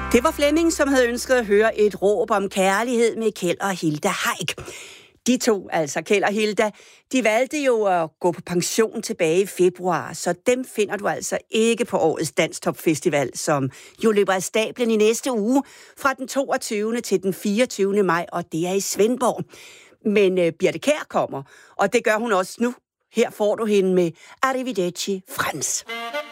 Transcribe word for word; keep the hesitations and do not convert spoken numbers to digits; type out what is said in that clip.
Det var Flemming, som havde ønsket at høre et råb om kærlighed med Kjeld og Hilda Heick. De to, altså Kjeld og Hilda, de valgte jo at gå på pension tilbage i februar, så dem finder du altså ikke på årets Danstop-festival, som jo løber af stablen i næste uge fra den toogtyvende til den fireogtyvende maj, og det er i Svendborg. Men uh, Birthe Kjær kommer, og det gør hun også nu. Her får du hende med Arrivederci Frans.